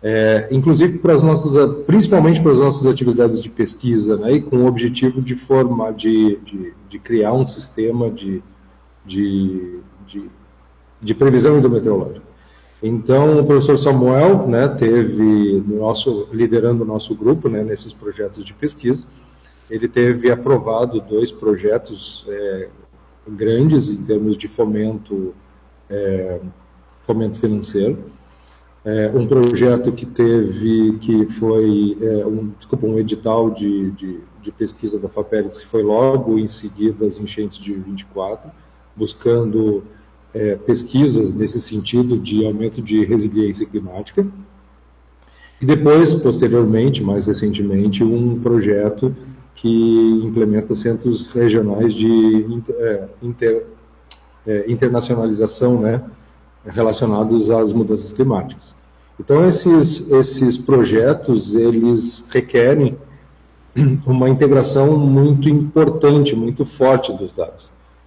inclusive para as nossas, principalmente para as nossas atividades de pesquisa, né, e com o objetivo de criar um sistema de, de previsão hidrometeorológica. Então, o professor Samuel, né, teve liderando o nosso grupo, né, nesses projetos de pesquisa. Ele teve aprovado 2 projetos grandes em termos de fomento financeiro. Um projeto que foi um edital de pesquisa da FAPERGS, que foi logo em seguida às enchentes de 24, buscando pesquisas nesse sentido de aumento de resiliência climática. E depois, posteriormente, mais recentemente, um projeto que implementa centros regionais de internacionalização, né, relacionados às mudanças climáticas. Então, esses projetos, eles requerem uma integração muito importante, muito forte dos dados.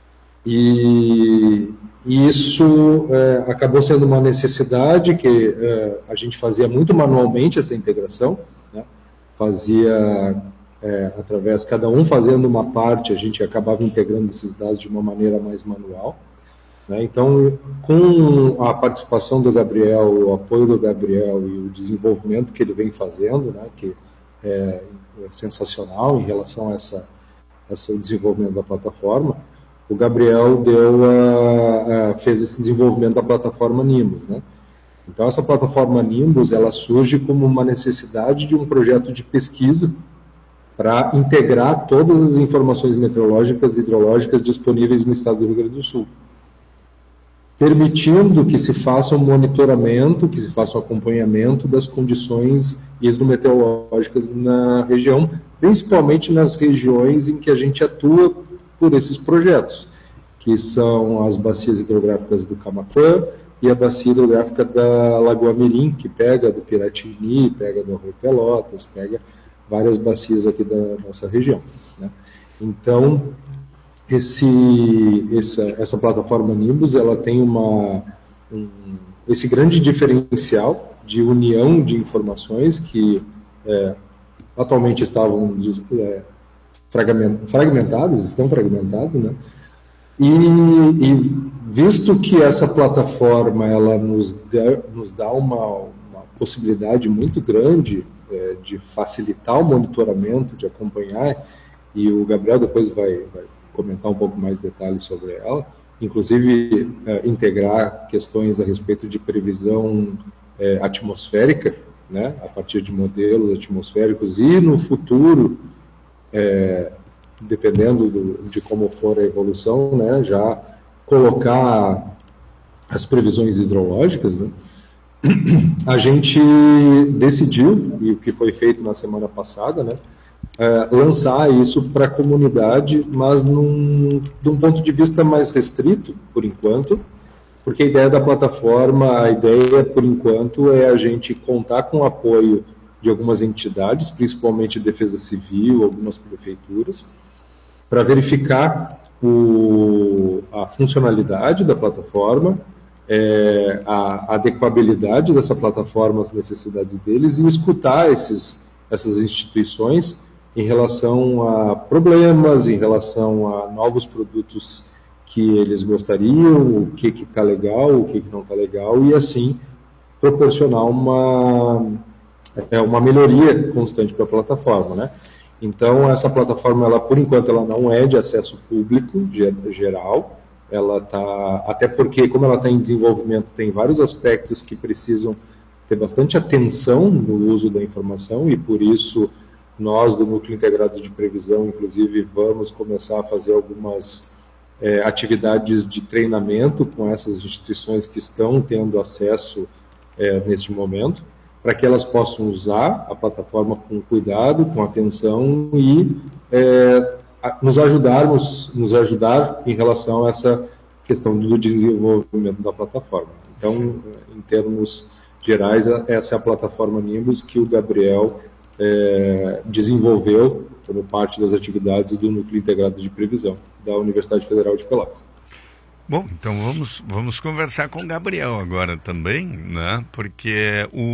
E isso acabou sendo uma necessidade que a gente fazia muito manualmente essa integração, né? Fazia através, cada um fazendo uma parte, a gente acabava integrando esses dados de uma maneira mais manual. Né? Então, com a participação do Gabriel, o apoio do Gabriel e o desenvolvimento que ele vem fazendo, né, que é sensacional em relação a esse desenvolvimento da plataforma, o Gabriel fez esse desenvolvimento da plataforma Nimbus, né? Então, essa plataforma Nimbus, ela surge como uma necessidade de um projeto de pesquisa para integrar todas as informações meteorológicas e hidrológicas disponíveis no estado do Rio Grande do Sul, permitindo que se faça um monitoramento, que se faça um acompanhamento das condições hidrometeorológicas na região, principalmente nas regiões em que a gente atua por esses projetos, que são as bacias hidrográficas do Camaquã e a bacia hidrográfica da Lagoa Mirim, que pega do Piratini, pega do Arroio Pelotas, pega várias bacias aqui da nossa região, né? Então, essa plataforma Nimbus, ela tem esse grande diferencial de união de informações que atualmente estavam estão fragmentadas, né? E visto que essa plataforma ela nos dá uma possibilidade muito grande de facilitar o monitoramento, de acompanhar, e o Gabriel depois vai comentar um pouco mais detalhes sobre ela, inclusive integrar questões a respeito de previsão atmosférica, né, a partir de modelos atmosféricos, e no futuro, dependendo de como for a evolução, né, já colocar as previsões hidrológicas, né. A gente decidiu, e o que foi feito na semana passada, né, lançar isso para a comunidade, mas de um ponto de vista mais restrito, por enquanto, porque a ideia da plataforma, por enquanto, é a gente contar com o apoio de algumas entidades, principalmente Defesa Civil, algumas prefeituras, para verificar a funcionalidade da plataforma, a adequabilidade dessa plataforma às necessidades deles e escutar essas instituições em relação a problemas, em relação a novos produtos que eles gostariam, o que está legal, o que não está legal, e assim proporcionar uma melhoria constante para a plataforma, né? Então, essa plataforma, por enquanto, ela não é de acesso público geral, ela está, até porque, como ela está em desenvolvimento, tem vários aspectos que precisam ter bastante atenção no uso da informação, e por isso nós, do Núcleo Integrado de Previsão, inclusive, vamos começar a fazer algumas atividades de treinamento com essas instituições que estão tendo acesso neste momento, para que elas possam usar a plataforma com cuidado, com atenção e nos ajudar em relação a essa questão do desenvolvimento da plataforma. Então, em termos gerais, essa é a plataforma Nimbus que o Gabriel desenvolveu como parte das atividades do Núcleo Integrado de Previsão da Universidade Federal de Pelotas. Bom, então vamos conversar com o Gabriel agora também, né? Porque